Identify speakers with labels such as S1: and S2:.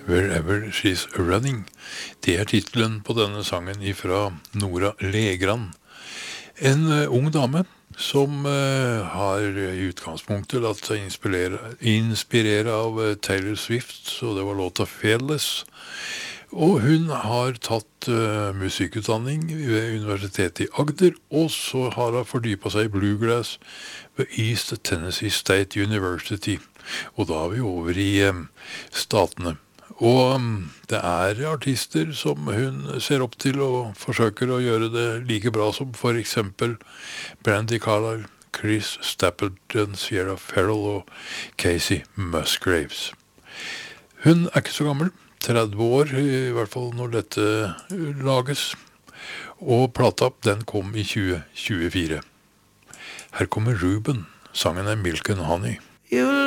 S1: Wherever She's Running. Det titlen på denne sangen ifra Nora Legran. En ung dame som har i utgangspunktet latt seg inspirere av Taylor Swift, så det var låta Fearless. Og hun har tatt musikkutdanning ved Universitetet i Agder, og så har hun fordypet seg i bluegrass ved East Tennessee State University. Og da vi over i statene. Og det artister som hun ser opp til og forsøker å gjøre det like bra som for eksempel Brandi Carlile, Chris Stapleton, Sierra Farrell og Casey Musgraves. Hun ikke så gammel, 30 år i hvert fall når dette lages, og plata den kom i 2024. Her kommer Ruben, sangen Milk and Honey.